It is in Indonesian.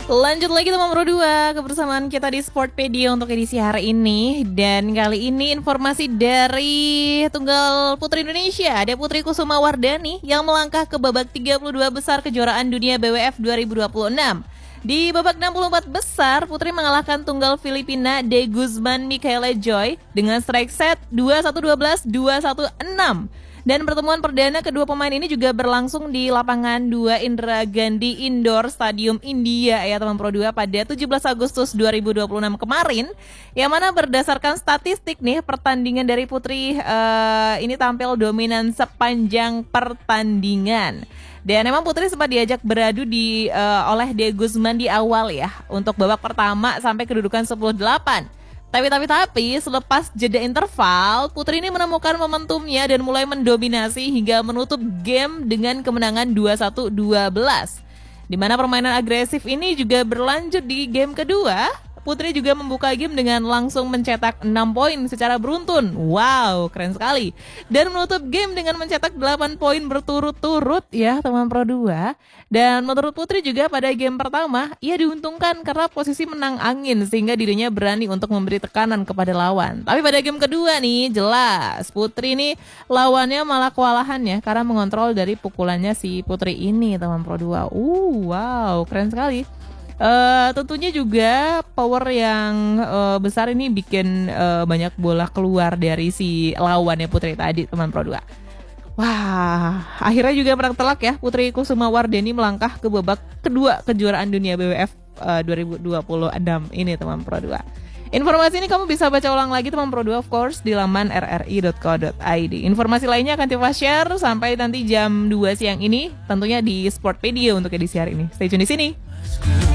Lanjut lagi teman Pro 2, kebersamaan kita di Sportpedia untuk edisi hari ini. Dan kali ini informasi dari tunggal putri Indonesia. Ada Putri Kusuma Wardani yang melangkah ke babak 32 besar kejuaraan dunia BWF 2026. Di babak 64 besar, Putri mengalahkan tunggal Filipina De Guzman Michaela Joy dengan strike set 2-1-12, 2-1-6. Dan pertemuan perdana kedua pemain ini juga berlangsung di lapangan 2 Indira Gandhi Indoor Stadium India ya teman Pro 2 pada 17 Agustus 2026 kemarin. Yang mana berdasarkan statistik nih pertandingan dari Putri ini tampil dominan sepanjang pertandingan. Dan memang Putri sempat diajak beradu oleh De Guzman di awal ya untuk babak pertama sampai kedudukan 10-8. Tapi selepas jeda interval, Putri ini menemukan momentumnya dan mulai mendominasi hingga menutup game dengan kemenangan 21-12. Di mana permainan agresif ini juga berlanjut di game kedua. Putri juga membuka game dengan langsung mencetak 6 poin secara beruntun. Wow, keren sekali. Dan menutup game dengan mencetak 8 poin berturut-turut ya teman Pro 2. Dan menurut Putri juga pada game pertama, ia diuntungkan karena posisi menang angin sehingga dirinya berani untuk memberi tekanan kepada lawan. Tapi pada game kedua nih, jelas Putri ini lawannya malah kewalahan ya karena mengontrol dari pukulannya si Putri ini teman Pro 2. Wow, keren sekali. Tentunya juga power yang besar ini bikin banyak bola keluar dari si lawannya Putri tadi teman Pro 2. Wah, akhirnya juga menang telak ya. Putri Kusuma Wardani melangkah ke babak kedua kejuaraan dunia BWF 2026 ini teman Pro 2. Informasi ini kamu bisa baca ulang lagi teman Pro 2 of course di laman rri.co.id. Informasi lainnya akan Tiva share sampai nanti jam 2 siang ini tentunya di Sportpedia untuk edisi hari ini. Stay tune di sini.